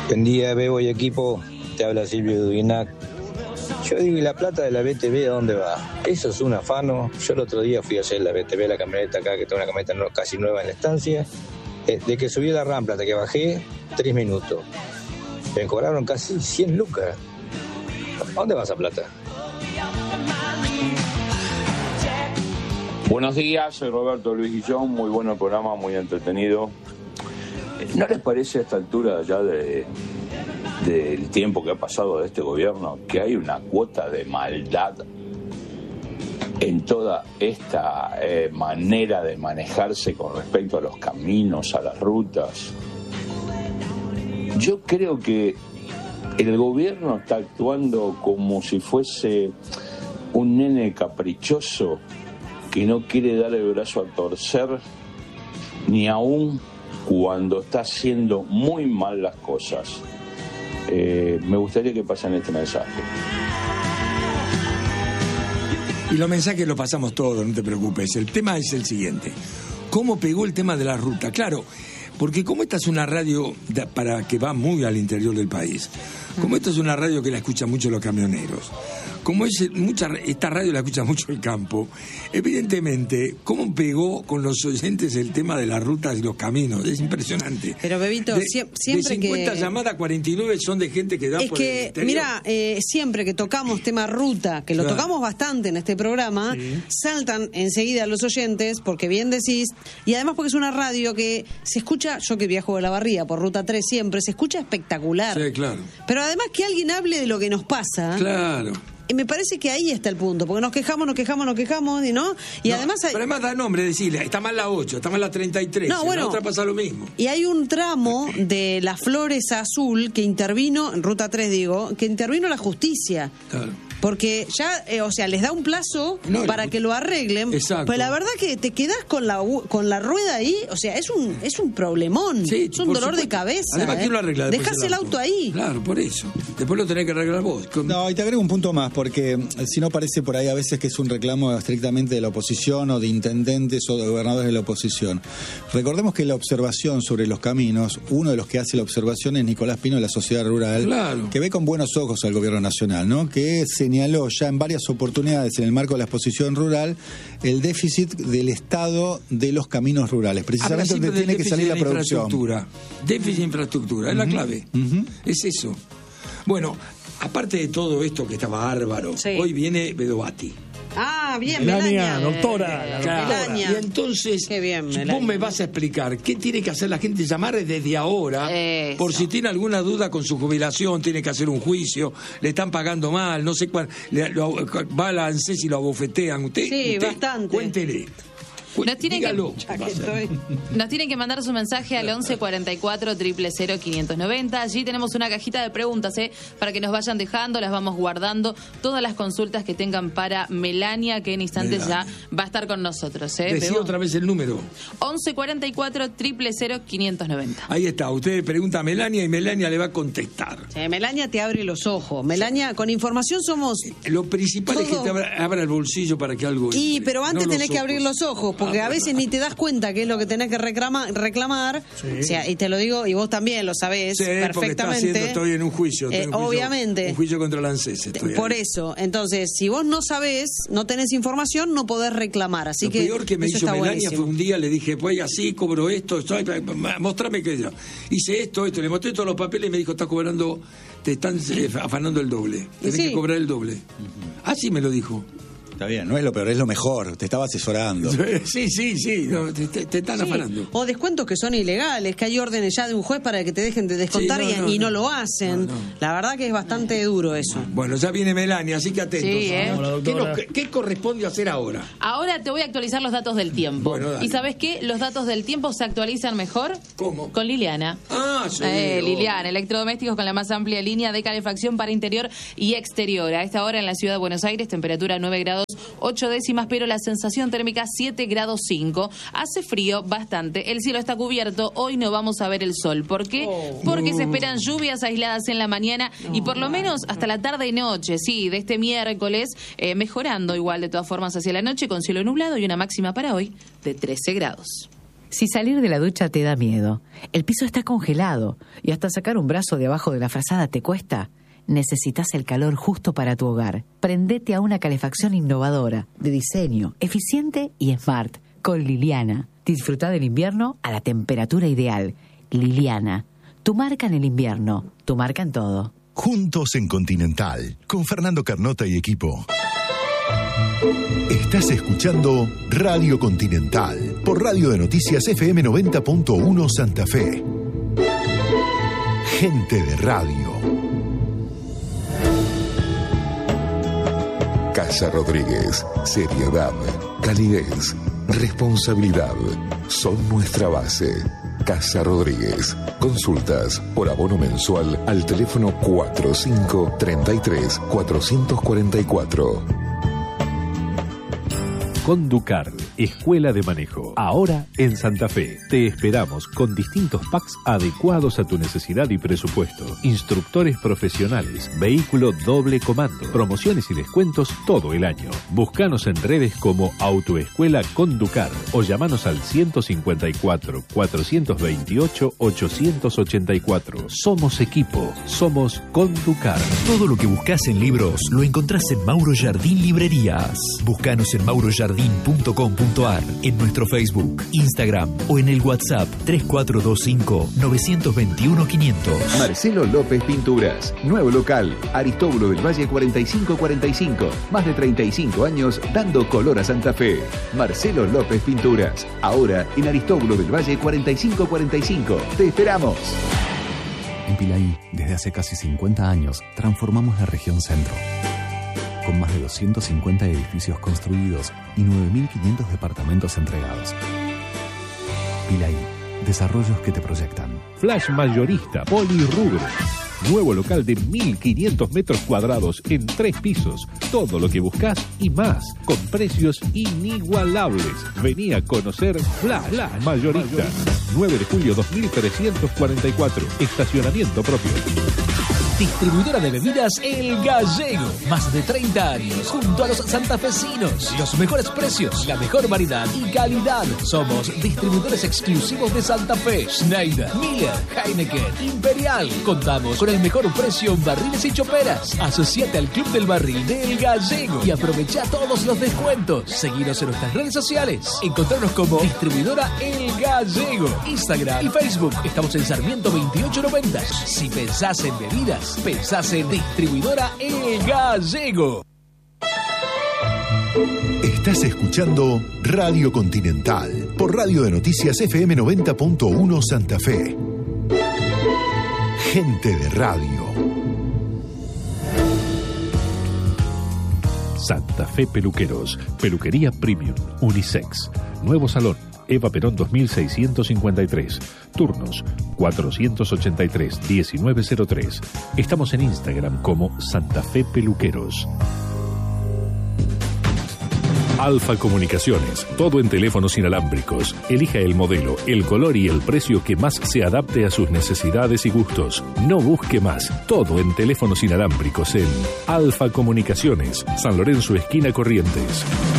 Buen día, Bebo y equipo. Te habla Silvio Dubinac. Yo digo, ¿y la plata de la BTV a dónde va? Eso es un afano. Yo el otro día fui a hacer la BTV, la camioneta acá, que tengo una camioneta casi nueva en la estancia. De que subí la rampa hasta que bajé, 3 minutos. Me cobraron casi 100 lucas. ¿A dónde va esa plata? Buenos días, soy Roberto Luis Guillón. Muy bueno el programa, muy entretenido. ¿No les parece a esta altura ya del tiempo que ha pasado de este gobierno que hay una cuota de maldad en toda esta manera de manejarse con respecto a los caminos, a las rutas? Yo creo que el gobierno está actuando como si fuese un nene caprichoso que no quiere dar el brazo a torcer ni aún cuando está haciendo muy mal las cosas. Me gustaría que pasen este mensaje. Y los mensajes los pasamos todos, no te preocupes. El tema es el siguiente. ¿Cómo pegó el tema de la ruta? Claro, porque como esta es una radio para que va muy al interior del país, como esta es una radio que la escuchan mucho los camioneros, como esta radio la escucha mucho el campo, evidentemente, ¿cómo pegó con los oyentes el tema de las rutas y los caminos? Es impresionante. Pero, Bebito, siempre de 50 que... llamadas, 49 son de gente que da es por que, el interior. mira, siempre que tocamos tema ruta, que lo tocamos bastante en este programa, sí, saltan enseguida los oyentes, porque bien decís, y además porque es una radio que se escucha, yo que viajo de La Barría por Ruta 3 siempre, se escucha espectacular. Sí, claro. Pero además que alguien hable de lo que nos pasa. Claro. Me parece que ahí está el punto, porque nos quejamos, ¿y no? Y no, además pero además da nombre, decirle, está mal la 8, está mal la 33, no, bueno, en la otra pasa lo mismo. Y hay un tramo de Las Flores a Azul que intervino, en Ruta 3 digo, que intervino la justicia. Claro. Porque ya, o sea, les da un plazo para que lo arreglen. Exacto. Pero la verdad que te quedás con la rueda ahí, o sea, es un problemón. Sí, es un dolor de cabeza. Además, ¿quién lo arregla? Dejás el auto ahí. Claro, por eso. Después lo tenés que arreglar vos. No, y te agrego un punto más, porque si no parece por ahí a veces que es un reclamo estrictamente de la oposición o de intendentes o de gobernadores de la oposición. Recordemos que la observación sobre los caminos, uno de los que hace la observación es Nicolás Pino de la Sociedad Rural, claro, que ve con buenos ojos al gobierno nacional, ¿no? Que señaló ya en varias oportunidades en el marco de la exposición rural el déficit del estado de los caminos rurales, precisamente donde tiene que salir la producción. Déficit de infraestructura, es la clave. Es eso. Bueno, aparte de todo esto que está bárbaro, sí, hoy viene Bedovati. Ah, bien, Melania, doctora. Melania. Y entonces, vos me vas a explicar qué tiene que hacer la gente, llamar desde ahora, por si tiene alguna duda con su jubilación, tiene que hacer un juicio, le están pagando mal, no sé cuál, va a la ANSES y lo abofetean. Sí, bastante. Cuéntele. Nos tienen que mandar su mensaje al 11 44 000 590. Allí tenemos una cajita de preguntas, para que nos vayan dejando, las vamos guardando, todas las consultas que tengan para Melania, que en instantes ya va a estar con nosotros. Decía otra vez el número. 11 44 000 590. Ahí está, usted pregunta a Melania y Melania le va a contestar. Melania te abre los ojos. Melania, con información somos... Lo principal es que te abra el bolsillo para que algo... Pero antes tenés que abrir los ojos, porque a veces ni te das cuenta qué es lo que tenés que reclamar, sí, o sea, y te lo digo, y vos también lo sabés, sí, perfectamente. Estoy en un juicio, obviamente. Un juicio contra la ANSES. Por eso, entonces, si vos no sabés, no tenés información, no podés reclamar, así que... Lo peor que me hizo Melania fue un día, le dije, pues así, cobro esto, mostrame que yo hice esto, le mostré todos los papeles y me dijo, estás cobrando, te están afanando el doble, tenés que cobrar el doble. Así me lo dijo. Está bien, no es lo peor, es lo mejor, te estaba asesorando. Sí, no, te están afanando. O descuentos que son ilegales, que hay órdenes ya de un juez para que te dejen de descontar y no lo hacen. La verdad que es bastante duro eso. Bueno, ya viene Melania, así que atentos. Sí, ¿Qué corresponde hacer ahora? Ahora te voy a actualizar los datos del tiempo. Bueno, ¿y sabes qué? Los datos del tiempo se actualizan mejor. ¿Cómo? Con Liliana. Ah, sí. Liliana, electrodomésticos con la más amplia línea de calefacción para interior y exterior. A esta hora en la ciudad de Buenos Aires, temperatura 9 grados 8 décimas, pero la sensación térmica 7 grados 5. Hace frío bastante, el cielo está cubierto, hoy no vamos a ver el sol. ¿Por qué? Porque se esperan lluvias aisladas en la mañana y por lo menos hasta la tarde y noche, sí, de este miércoles, mejorando igual de todas formas hacia la noche con cielo nublado y una máxima para hoy de 13 grados. Si salir de la ducha te da miedo, el piso está congelado y hasta sacar un brazo de abajo de la frazada te cuesta, necesitas el calor justo para tu hogar. Prendete a una calefacción innovadora, de diseño, eficiente y smart, con Liliana. Disfruta del invierno a la temperatura ideal. Liliana, tu marca en el invierno, tu marca en todo. Juntos en Continental, con Fernando Carnota y equipo. Estás escuchando Radio Continental, por Radio de Noticias FM 90.1 Santa Fe. Gente de radio. Casa Rodríguez, seriedad, calidez, responsabilidad, son nuestra base. Casa Rodríguez. Consultas por abono mensual al teléfono 4533-444. Conducar, Escuela de Manejo. Ahora en Santa Fe. Te esperamos con distintos packs adecuados a tu necesidad y presupuesto. Instructores profesionales, vehículo doble comando, promociones y descuentos todo el año. Búscanos en redes como Autoescuela Conducar o llamanos al 154-428-884. Somos equipo, somos Conducar. Todo lo que buscas en libros lo encontrás en Mauro Jardín Librerías. Búscanos en maurojardin.com.ar, en nuestro Facebook, Instagram o en el WhatsApp 3425-921-500. Marcelo López Pinturas, nuevo local, Aristóbulo del Valle 4545, más de 35 años dando color a Santa Fe. Marcelo López Pinturas, ahora en Aristóbulo del Valle 4545. ¡Te esperamos! En Pilaí, desde hace casi 50 años, transformamos la región centro. Con más de 250 edificios construidos y 9.500 departamentos entregados. Pilaí, desarrollos que te proyectan. Flash Mayorista, Polirrubro. Nuevo local de 1.500 metros cuadrados en 3 pisos. Todo lo que buscas y más, con precios inigualables. Vení a conocer Flash Mayorista. 9 de julio 2344. Estacionamiento propio. Distribuidora de bebidas El Gallego. Más de 30 años junto a los santafesinos. Los mejores precios, la mejor variedad y calidad. Somos distribuidores exclusivos de Santa Fe. Schneider, Miller, Heineken, Imperial. Contamos con el mejor precio en barriles y choperas. Asociate al Club del Barril de El Gallego y aprovecha todos los descuentos. Seguinos en nuestras redes sociales. Encontrarnos como Distribuidora El Gallego. Instagram y Facebook. Estamos en Sarmiento 2890. Si pensás en bebidas, pensás en Distribuidora El Gallego. Estás escuchando Radio Continental, por Radio de Noticias FM 90.1 Santa Fe. Gente de radio. Santa Fe Peluqueros, peluquería premium, unisex. Nuevo salón, Eva Perón 2653. Turnos 483-1903. Estamos en Instagram como Santa Fe Peluqueros. Alfa Comunicaciones, todo en teléfonos inalámbricos. Elija el modelo, el color y el precio que más se adapte a sus necesidades y gustos. No busque más, todo en teléfonos inalámbricos en Alfa Comunicaciones, San Lorenzo esquina Corrientes.